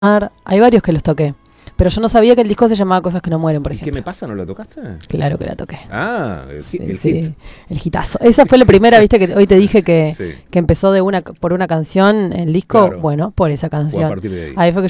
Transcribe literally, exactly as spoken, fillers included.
Hay varios que los toqué. Pero yo no sabía que el disco se llamaba Cosas que no mueren, por ¿Y ejemplo. qué me pasa? ¿No la tocaste? Claro que la toqué. Ah, el, Sí, el sí, hit. el hitazo. Esa fue la primera, viste, que hoy te dije que, Sí. que empezó de una por una canción el disco. Claro. Bueno, por esa Fue a canción. partir de ahí. Ahí fue que